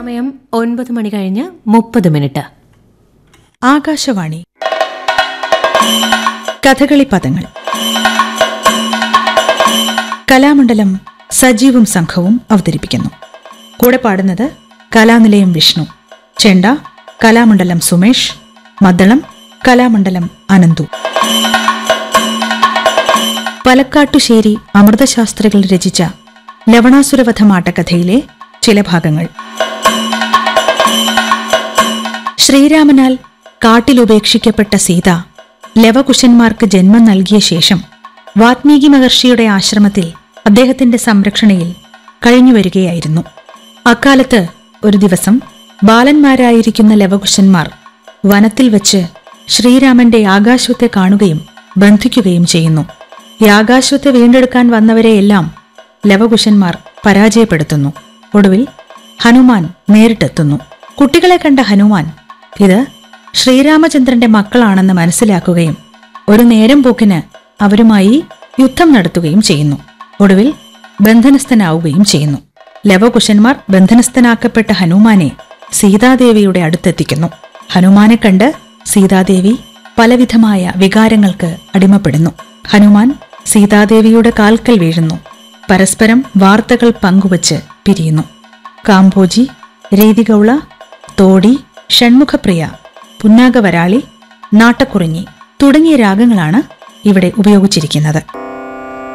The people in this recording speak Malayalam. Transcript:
സമയം 9:30. ആകാശവാണി. കഥകളി പദങ്ങൾ. കലാമണ്ഡലം സജീവും സംഘവും അവതരിപ്പിക്കുന്നു. കൂടെ പാടുന്നത് കലാനിലയം വിഷ്ണു, ചെണ്ട കലാമണ്ഡലം സുമേഷ്, മദ്ദളം കലാമണ്ഡലം അനന്തു. പലക്കാട്ടുശ്ശേരി അമൃതശാസ്ത്രികൾ രചിച്ച ലവണാസുരവധമാട്ടക്കഥയിലെ ചില ഭാഗങ്ങൾ. ശ്രീരാമനാൽ കാട്ടിലുപേക്ഷിക്കപ്പെട്ട സീത ലവകുശന്മാർക്ക് ജന്മം നൽകിയ ശേഷം വാത്മീകി മഹർഷിയുടെ ആശ്രമത്തിൽ അദ്ദേഹത്തിന്റെ സംരക്ഷണയിൽ കഴിഞ്ഞുവരികയായിരുന്നു. അക്കാലത്ത് ഒരു ദിവസം ബാലന്മാരായിരിക്കുന്ന ലവകുശന്മാർ വനത്തിൽ വച്ച് ശ്രീരാമന്റെ ആകാശത്തെ കാണുകയും ബന്ധിക്കുകയും ചെയ്യുന്നു. ഈ ആകാശത്തെ വീണ്ടെടുക്കാൻ വന്നവരെയെല്ലാം ലവകുശന്മാർ പരാജയപ്പെടുത്തുന്നു. ഒടുവിൽ ഹനുമാൻ നേരിട്ടെത്തുന്നു. കുട്ടികളെ കണ്ട ഹനുമാൻ ഇത് ശ്രീരാമചന്ദ്രന്റെ മക്കളാണെന്ന് മനസ്സിലാക്കുകയും ഒരു നേരം പോക്കിന് അവരുമായി യുദ്ധം നടത്തുകയും ചെയ്യുന്നു. ഒടുവിൽ ബന്ധനസ്ഥനാവുകയും ചെയ്യുന്നു. ലവകുശന്മാർ ബന്ധനസ്ഥനാക്കപ്പെട്ട ഹനുമാനെ സീതാദേവിയുടെ അടുത്തെത്തിക്കുന്നു. ഹനുമാനെ കണ്ട് സീതാദേവി പലവിധമായ വികാരങ്ങൾക്ക് അടിമപ്പെടുന്നു. ഹനുമാൻ സീതാദേവിയുടെ കാൽക്കൽ വീഴുന്നു. പരസ്പരം വാർത്തകൾ പങ്കുവച്ച് പിരിയുന്നു. കാമ്പോജി, രീതിഗൗള, തോടി, ഷൺമുഖപ്രിയ, പുന്നാഗവരാളി, നാട്ടക്കുറിഞ്ഞി തുടങ്ങിയ രാഗങ്ങളാണ് ഇവിടെ ഉപയോഗിച്ചിരിക്കുന്നത്.